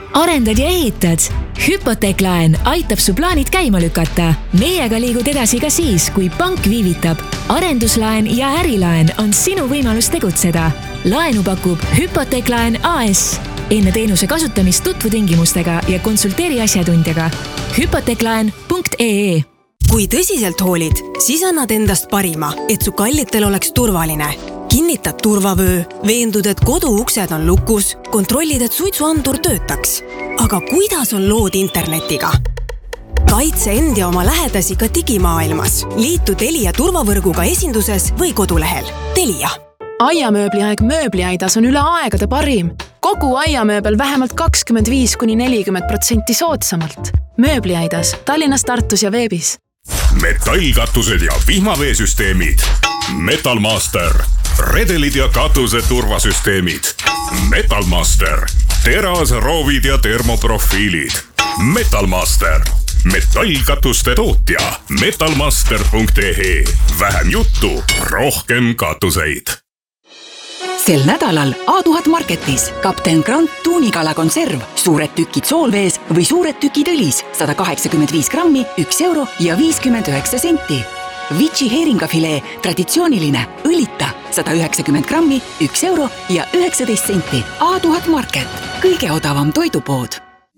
arendad ja ehitad? Hüpoteeklaen aitab su plaanid käima lükata. Meiega liigud edasi ka siis, kui pank viivitab. Arenduslaen ja ärilaen on sinu võimalus tegutseda. Laenu pakub Hüpoteeklaen AS. Enne teenuse kasutamist tutvu tingimustega ja konsulteeri asjatundjaga. Hüpoteeklaen.ee. Kui tõsiselt hoolid, siis annad endast parima, et su kallitel oleks turvaline. Kinnitad turvavöö, veendud, et kodu uksed on lukus, kontrollid, et suitsuandur töötaks. Aga kuidas on lood internetiga? Kaitse end ja oma lähedasi ka digimaailmas. Liitu Telia turvavõrguga esinduses või kodulehel. Telia. Aiamööbliaeg mööbliaidas on üle aegade parim. Kogu aiamööbel vähemalt 25–40% soodsamalt. Mööbliaidas Tallinnas, Tartus ja veebis. Metallkatused ja vihmaveesüsteemid. Metalmaster. Redelid ja katuse turvasüsteemid. Metalmaster. Teras, roovid ja termoprofiilid. Metalmaster. Metallkatuste tootja. Metalmaster.ee. Vähem juttu, rohkem katuseid. Sel nädalal A1000 Marketis Kapten Grant tuunikala konserv, suured tükid soolvees või suured tükid õlis, 185 grammi, 1 euro ja 59 senti. Vici heeringafilee, traditsiooniline, õlita, 190 grammi, 1 euro ja 19 senti. A1000 Market, kõige odavam toidupood.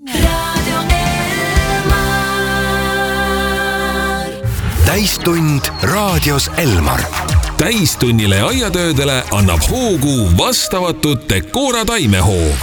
Täistund raadios Elmar. Täistunnile ja aiatöödele annab hoogu vastavatud Decora taimehoov.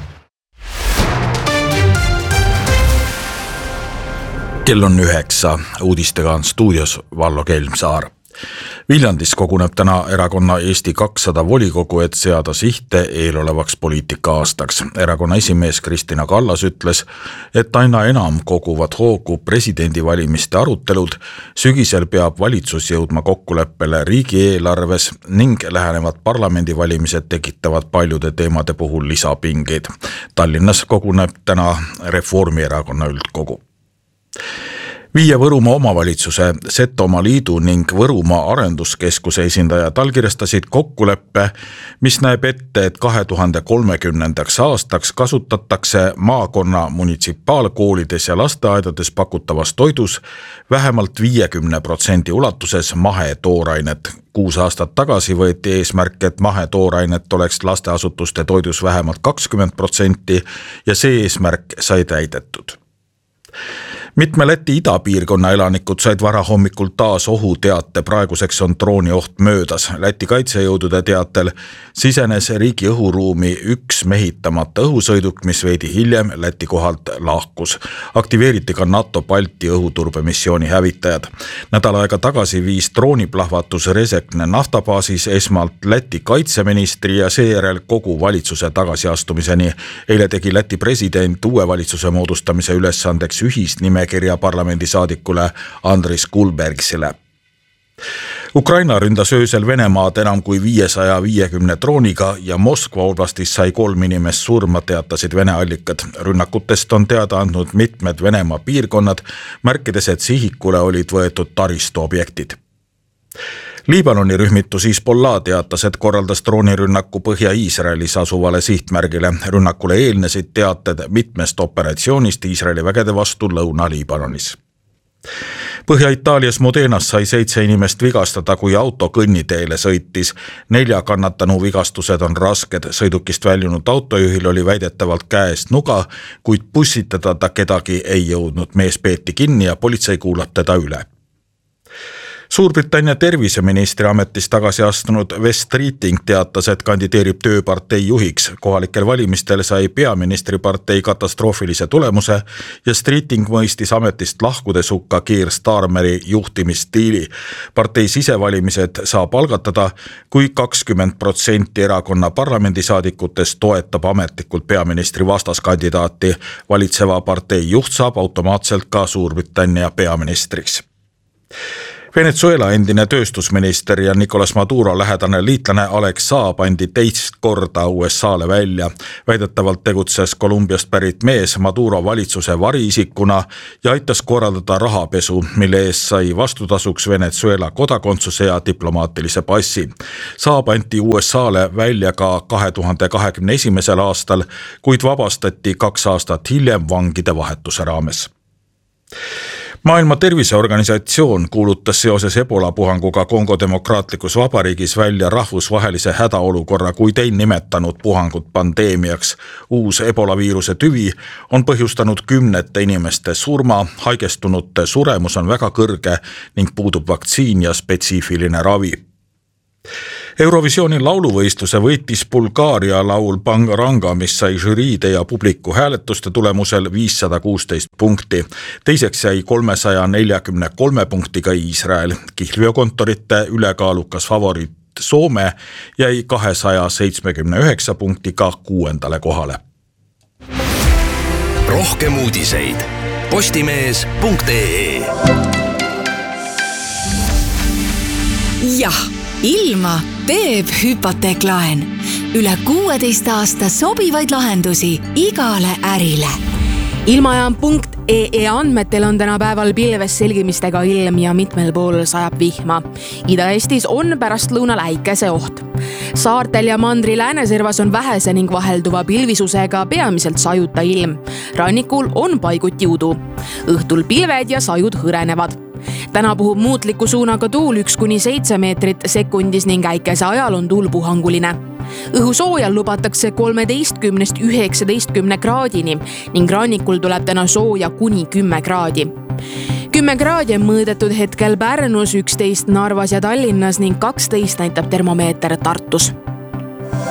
Kell on 9. Uudistega on stuudios Vallo Kelmsaar. Viljandis koguneb täna erakonna Eesti 200 volikogu, et seada sihte eelolevaks poliitika-aastaks. Erakonna esimees Kristina Kallas ütles, et aina enam koguvad hoogu presidendivalimiste arutelud, sügisel peab valitsus jõudma kokkuleppele riigieelarves ning lähenevad parlamendivalimised tekitavad paljude teemade puhul lisapingeid. Tallinnas koguneb täna Reformierakonna üldkogu. Viie Võrumaa omavalitsuse, Setomaa liidu ning Võrumaa arenduskeskuse esindajad allkirjastasid kokkuleppe, mis näeb ette, et 2030. aastaks kasutatakse maakonna munitsipaalkoolides ja lasteaedades pakutavas toidus vähemalt 50% ulatuses mahetoorainet. 6 aastat tagasi võeti eesmärk, et mahetoorainet oleks lasteasutuste toidus vähemalt 20% ja see eesmärk sai täidetud. Mitme Läti idapiirkonna elanikud said varahommikul taas ohuteate, praeguseks on droonioht möödas. Läti kaitsejõudude teatel sisenes riigi õhuruumi üks mehitamata õhusõiduk, mis veidi hiljem Läti kohalt lahkus. Aktiveeriti ka NATO Balti õhuturbemissiooni hävitajad. Nädal aega tagasi viis drooniplahvatus Resekne naftabaasis esmalt Läti kaitseministri ja seejärel kogu valitsuse tagasiastumiseni. Eile tegi Läti president uue valitsuse moodustamise ülesandeks ühisnimekirja parlamendisaadikule Andris Kulbergsile. Ukraina ründas öösel Venemaad enam kui 550 drooniga ja Moskva oblastis sai 3 inimest surma, teatasid Vene allikad. Rünnakutest on teada andnud mitmed Venemaa piirkonnad, märkides, et sihikule olid võetud taristuobjektid. Liibanoni rühmitus Hezbollah teatas, et korraldas droonirünnaku Põhja-Iisraelis asuvale sihtmärgile. Rünnakule eelnesid teated mitmest operatsioonist Iisraeli vägede vastu Lõuna-Liibanonis. Põhja-Itaalias Modenas sai 7 inimest vigastada, kui auto kõnniteele sõitis. 4 kannatanu vigastused on rasked. Sõidukist väljunud autojuhil oli väidetavalt käest nuga, kuid pussitada ta kedagi ei jõudnud. Mees peeti kinni ja politsei kuulab teda üle. Suurbritannia terviseministri ametist tagasi astunud Wes Streeting teatas, et kandideerib tööpartei juhiks. Kohalikel valimistel sai peaministripartei katastroofilise tulemuse ja Streeting mõistis ametist lahkudes hukka Keir Starmeri juhtimisstiili. Partei sisevalimised saab algatada, kui 20% erakonna parlamendisaadikutest toetab ametlikult peaministri vastaskandidaati. Valitseva partei juht saab automaatselt ka Suurbritannia peaministriks. Venezuela endine tööstusminister ja Nicolas Maduro lähedane liitlane Alex Saab andi teist korda USA'le välja. Väidetavalt tegutses Kolumbiast pärit mees Maduro valitsuse variisikuna ja aitas korraldada rahapesu, mille eest sai vastutasuks Venezuela kodakondsuse ja diplomaatilise passi. Saab anti USA'le välja ka 2021. aastal, kuid vabastati 2 aastat hiljem vangide vahetuse raames. Maailma Terviseorganisatsioon kuulutas seoses Ebola puhanguga Kongo Demokraatlikus Vabariigis välja rahvusvahelise hädaolukorra, kuid ei nimetanud puhangut pandeemiaks. Uus Ebola viiruse tüvi on põhjustanud 10 inimeste surma, haigestunute suremus on väga kõrge ning puudub vaktsiin ja spetsiifiline ravi. Eurovisiooni lauluvõistluse võitis Bulgaaria laul Bangaranga, mis sai žüriide ja publiku hääletuste tulemusel 516 punkti. Teiseks jäi 343 punktiga Iisrael. Kihlveokontorite ülekaalukas favoriit Soome jäi 279 punktiga 6. kohale. Rohkem uudiseid postimees.ee. Jah, ilma teeb hüpoteeklaen. Üle 16 aasta sobivaid lahendusi igale ärile. Ilmajaam.ee andmetel on tänapäeval pilves selgimistega ilm ja mitmel pool sajab vihma. Ida-Eestis on pärastlõunal äikese oht. Saartel ja mandri lääneservas on vähese ning vahelduva pilvisusega peamiselt sajuta ilm. Rannikul on paiguti udu. Õhtul pilved ja sajud hõrenevad. Täna puhub muutliku suunaga tuul 1–7 meetrit sekundis ning äikese ajal on tuul puhanguline. Õhusoojal lubatakse 13–19 kraadini ning rannikul tuleb täna sooja kuni 10 kraadi. 10 kraadi on mõõdetud hetkel Pärnus, 11 Narvas ja Tallinnas ning 12 näitab termomeeter Tartus.